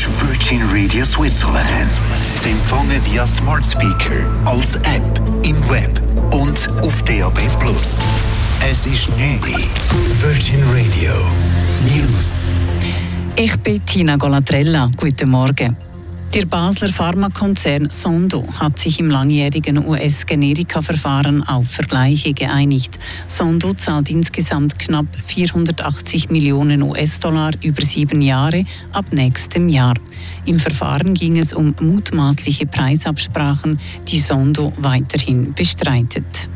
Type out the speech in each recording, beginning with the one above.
ist Virgin Radio Switzerland. Sie empfangen via Smart Speaker, als App, im Web und auf DAB+. Es ist neu. Virgin Radio News. Ich bin Tina Golatrella. Guten Morgen. Der Basler Pharmakonzern Sandoz hat sich im langjährigen US-Generika-Verfahren auf Vergleiche geeinigt. Sandoz zahlt insgesamt knapp 480 Millionen US-Dollar über 7 Jahre ab nächstem Jahr. Im Verfahren ging es um mutmaßliche Preisabsprachen, die Sandoz weiterhin bestreitet.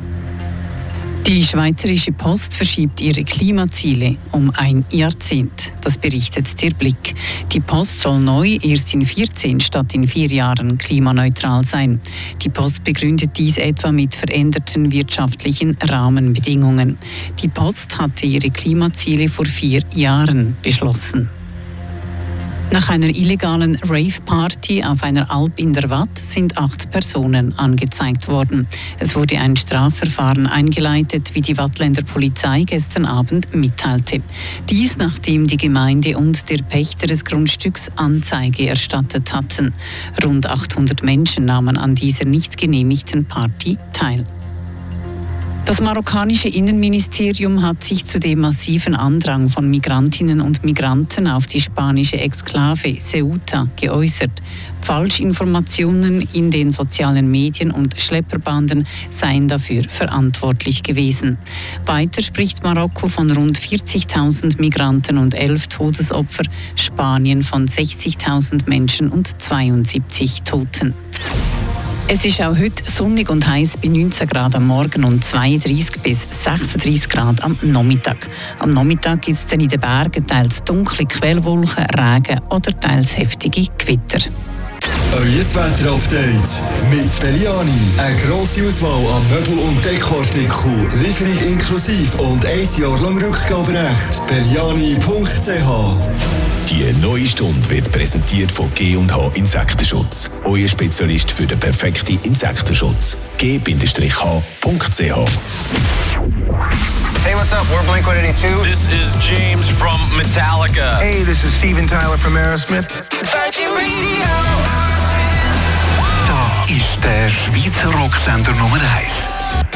Die Schweizerische Post verschiebt ihre Klimaziele um ein Jahrzehnt. Das berichtet der Blick. Die Post soll neu erst in 14 statt in 4 Jahren klimaneutral sein. Die Post begründet dies etwa mit veränderten wirtschaftlichen Rahmenbedingungen. Die Post hatte ihre Klimaziele vor 4 Jahren beschlossen. Nach einer illegalen Rave-Party auf einer Alp in der Watt sind 8 Personen angezeigt worden. Es wurde ein Strafverfahren eingeleitet, wie die Wattländer Polizei gestern Abend mitteilte. Dies, nachdem die Gemeinde und der Pächter des Grundstücks Anzeige erstattet hatten. Rund 800 Menschen nahmen an dieser nicht genehmigten Party teil. Das marokkanische Innenministerium hat sich zu dem massiven Andrang von Migrantinnen und Migranten auf die spanische Exklave Ceuta geäußert. Falschinformationen in den sozialen Medien und Schlepperbanden seien dafür verantwortlich gewesen. Weiter spricht Marokko von rund 40.000 Migranten und 11 Todesopfer, Spanien von 60.000 Menschen und 72 Toten. Es ist auch heute sonnig und heiß bei 19 Grad am Morgen und 32 bis 36 Grad am Nachmittag. Am Nachmittag gibt es dann in den Bergen teils dunkle Quellwolken, Regen oder teils heftige Gewitter. Euer Wetter-Update mit Belliani. Eine grosse Auswahl an Möbel- und Dekoartikeln, Lieferung inklusive und 1 Jahr lang Rückgaberecht. Belliani.ch. Die neue Stunde wird präsentiert von G&H Insektenschutz. Euer Spezialist für den perfekten Insektenschutz. G-H.ch. Hey, what's up? We're Blink-182. This is James from Metallica. Hey, this is Steven Tyler from Aerosmith. Virgin Radio. Da ist der Schweizer Rocksender Nummer 1.